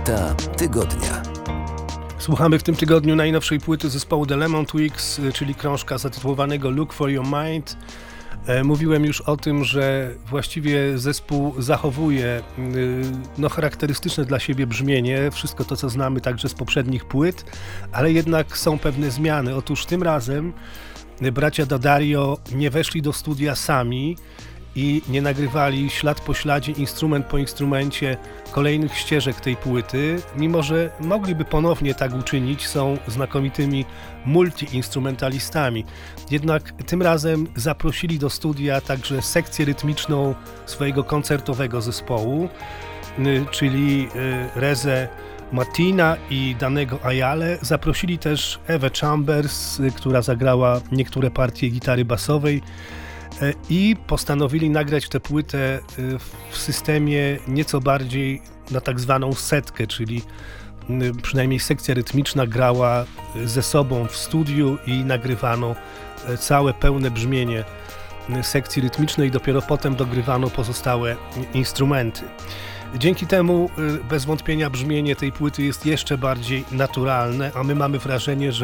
Płyta tygodnia. Słuchamy w tym tygodniu najnowszej płyty zespołu The Lemon Twigs, czyli krążka zatytułowanego Look for Your Mind. Mówiłem już o tym, że właściwie zespół zachowuje charakterystyczne dla siebie brzmienie, wszystko to, co znamy także z poprzednich płyt, ale jednak są pewne zmiany. Otóż tym razem bracia D'Addario nie weszli do studia sami i nie nagrywali ślad po śladzie, instrument po instrumencie kolejnych ścieżek tej płyty, mimo że mogliby ponownie tak uczynić, są znakomitymi multi-instrumentalistami. Jednak tym razem zaprosili do studia także sekcję rytmiczną swojego koncertowego zespołu, czyli Rezę Martina i Danego Ayale. Zaprosili też Ewę Chambers, która zagrała niektóre partie gitary basowej, i postanowili nagrać tę płytę w systemie nieco bardziej na tak zwaną setkę, czyli przynajmniej sekcja rytmiczna grała ze sobą w studiu i nagrywano całe pełne brzmienie sekcji rytmicznej i dopiero potem dogrywano pozostałe instrumenty. Dzięki temu bez wątpienia brzmienie tej płyty jest jeszcze bardziej naturalne, a my mamy wrażenie, że